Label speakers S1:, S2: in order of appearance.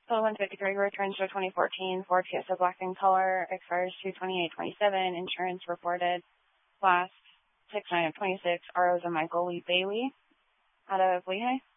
S1: So 153 returns to 2014 Ford Fiesta black in color, expires 2/28/27. Insurance reported last 6/9/26. ROs of Michael Lee Bailey out of Lehigh.